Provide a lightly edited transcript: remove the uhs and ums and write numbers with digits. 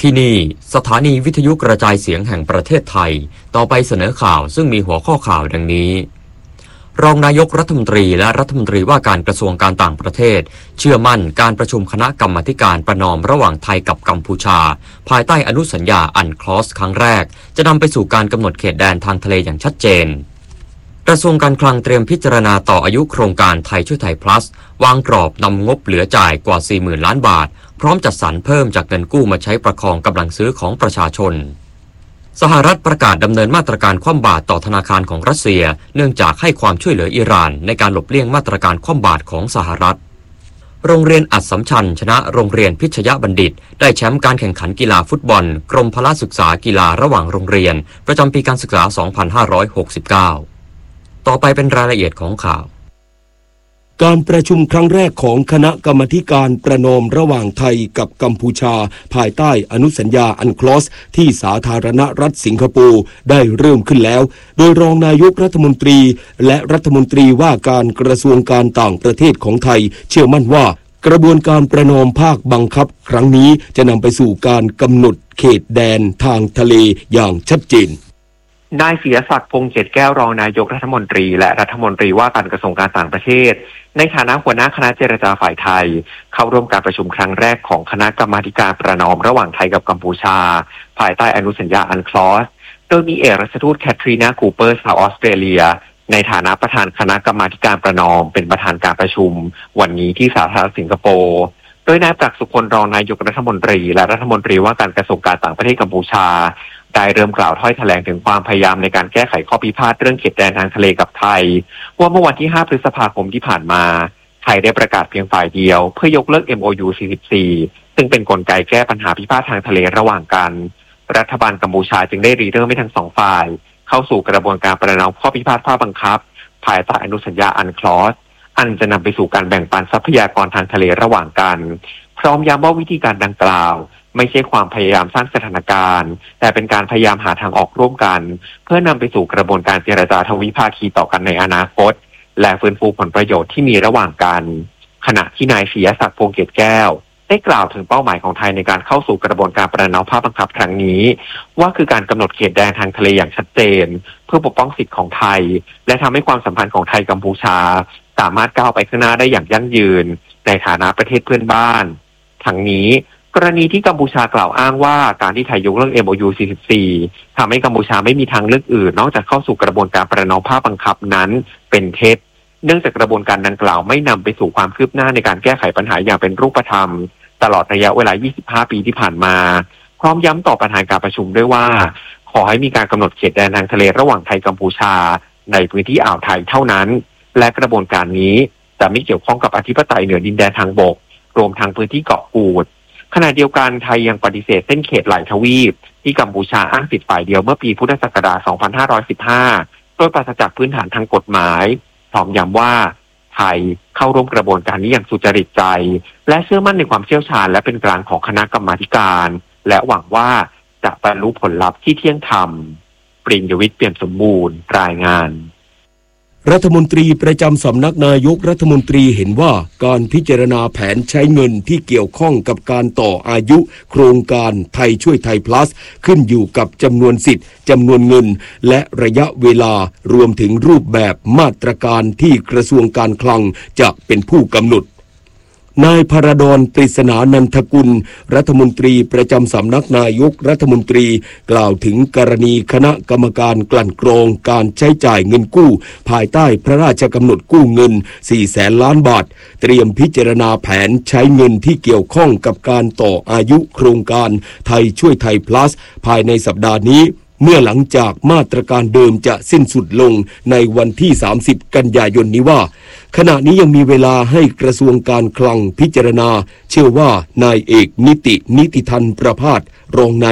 ที่นี่สถานีวิทยุกระจายเสียงแห่งประเทศไทยต่อไปเสนอข่าวซึ่งมีหัวข้อข่าวดังนี้รองนายกรัฐมนตรีและรัฐมนตรีว่าการกระทรวงการต่างประเทศเชื่อมั่นการประชุมคณะกรรมาธิการประนอมระหว่างไทยกับกัมพูชาภายใต้อนุสัญญาอันคลอสครั้งแรกจะนำไปสู่การกำหนดเขตแดนทางทะเลอย่างชัดเจนกระทรวงการคลังเตรียมพิจารณาต่ออายุโครงการไทยช่วยไทย plus วางกรอบนำงบเหลือจ่ายกว่า 40,000 ล้านบาทพร้อมจัดสรรเพิ่มจากเงินกู้มาใช้ประคองกำลังซื้อของประชาชนสหรัฐประกาศดำเนินมาตรการคว่ำบาตรต่อธนาคารของรัสเซียเนื่องจากให้ความช่วยเหลืออิหร่านในการหลบเลี่ยงมาตรการคว่ำบาตรของสหรัฐโรงเรียนอัสสัมชัญชนะโรงเรียนพิชยบัณฑิตได้แชมป์การแข่งขันกีฬาฟุตบอลกรมพละศึกษากีฬาระหว่างโรงเรียนประจำปีการศึกษา 2569 ต่อไปเป็นรายละเอียดของข่าวการประชุมครั้งแรกของคณะกรรมาธิการประนอมระหว่างไทยกับกัมพูชาภายใต้อนุสัญญาอันคลอสที่สาธารณรัฐสิงคโปร์ได้เริ่มขึ้นแล้วโดยรองนายกรัฐมนตรีและรัฐมนตรีว่าการกระทรวงการต่างประเทศของไทยเชื่อมั่นว่ากระบวนการประนอมภาคบังคับครั้งนี้จะนำไปสู่การกำหนดเขตแดนทางทะเลอย่างชัดเจนนายศิรศักดิ์พงษ์เกตแก้วรองนายกรัฐมนตรีและรัฐมนตรีว่าการกระทรวงการต่างประเทศในฐานะหัวหน้าคณะเจรจาฝ่ายไทยเข้าร่วมการประชุมครั้งแรกของคณะกรรมาธิการประนอมระหว่างไทยกับกัมพูชาภายใต้อนุสัญญาอันคลอสโดยมีเอกราชทูตแคทรีนาคูเปอร์ชาวออสเตรเลียในฐานะประธานคณะกรรมาธิการประนอมเป็นประธานการประชุมวันนี้ที่สาธารณรัฐสิงคโปร์โดยนายปรักษ์สุคนรองนายกรัฐมนตรีและรัฐมนตรีว่าการกระทรวงการต่างประเทศกัมพูชาได้เริ่มกล่าวถ้อยแถลงถึงความพยายามในการแก้ไขข้อพิพาทเรื่องเขตแดนทางทะเลกับไทยว่าเมื่อวันที่ 5 พฤษภาคมที่ผ่านมาไทยได้ประกาศเพียงฝ่ายเดียวเพื่อยกเลิก MOU 44ซึ่งเป็นกลไกแก้ปัญหาพิพาททางทะเลระหว่างกันรัฐบาลกัมพูชาจึงได้รีเริ่มให้ทั้งสองฝ่ายเข้าสู่กระบวนการประนอมข้อพิพาทข้อบังคับภายใต้อนุสัญญาอันคลอสอันจะนำไปสู่การแบ่งปันทรัพยากรทางทะเลระหว่างกันพร้อมย้ำว่าวิธีการดังกล่าวไม่ใช่ความพยายามสร้างสถานการณ์แต่เป็นการพยายามหาทางออกร่วมกันเพื่อนำไปสู่กระบวนการเจรจาทวิภาคีต่อกันในอนาคตและฟื้นฟูผลประโยชน์ที่มีระหว่างกันขณะที่นายศิรศักดิ์พงษ์เกตแก้วได้กล่าวถึงเป้าหมายของไทยในการเข้าสู่กระบวนการประนอมภาคบังคับครั้งนี้ว่าคือการกำหนดเขตแดนทางทะเลอย่างชัดเจนเพื่อปกป้องสิทธิของไทยและทำให้ความสัมพันธ์ของไทยกัมพูชาสามารถก้าวไปข้างหน้าได้อย่างยั่งยืนในฐานะประเทศเพื่อนบ้านทั้งนี้กรณีที่กัมพูชากล่าวอ้างว่าการที่ไทยยกเลิก MOU 44ทำให้กัมพูชาไม่มีทางเลือกอื่นนอกจากเข้าสู่กระบวนการประนอมภาคบังคับนั้นเป็นเท็จเนื่องจากกระบวนการดังกล่าวไม่นำไปสู่ความคืบหน้าในการแก้ไขปัญหาอย่างเป็นรูปธรรมตลอดระยะเวลา 25 ปีที่ผ่านมาพร้อมย้ำต่อประธานการประชุมด้วยว่าขอให้มีการกำหนดเขตแดนทางทะเลระหว่างไทยกัมพูชาในพื้นที่อ่าวไทยเท่านั้นและกระบวนการนี้จะไม่เกี่ยวข้องกับอธิปไตยเหนือดินแดนทางบกรวมทั้งพื้นที่เกาะกูดขณะเดียวกันไทยยังปฏิเสธเส้นเขตหลายทวีปที่กัมพูชาอ้างสิทธิ์ฝ่ายเดียวเมื่อปีพุทธศักราช 2515 โดยปราศจากพื้นฐานทางกฎหมายพร้อมย้ำว่าไทยเข้าร่วมกระบวนการนี้อย่างสุจริตใจและเชื่อมั่นในความเชี่ยวชาญและเป็นกลางของคณะกรรมาธิการและหวังว่าจะบรรลุผลลัพธ์ที่เที่ยงธรรมปริญญวิทย์เปี่ยมสมบูรณ์รายงานรัฐมนตรีประจำสำนักนายกรัฐมนตรีเห็นว่าการพิจารณาแผนใช้เงินที่เกี่ยวข้องกับการต่ออายุโครงการไทยช่วยไทย plus ขึ้นอยู่กับจำนวนสิทธิ์จำนวนเงินและระยะเวลารวมถึงรูปแบบมาตรการที่กระทรวงการคลังจะเป็นผู้กำหนดนายพระดล ปริศนานันทกุลรัฐมนตรีประจำสำนักนายกรัฐมนตรีกล่าวถึงกรณีคณะกรรมการกลั่นกรองการใช้จ่ายเงินกู้ภายใต้พระราชกำหนดกู้เงิน 400,000 ล้านบาทเตรียมพิจารณาแผนใช้เงินที่เกี่ยวข้องกับการต่ออายุโครงการไทยช่วยไทย plus ภายในสัปดาห์นี้เมื่อหลังจากมาตรการเดิมจะสิ้นสุดลงในวันที่ 30 กันยายนนี้ว่าขณะนี้ยังมีเวลาให้กระทรวงการคลังพิจารณาเชื่อว่านายเอกนิติทันประภาสรองนาย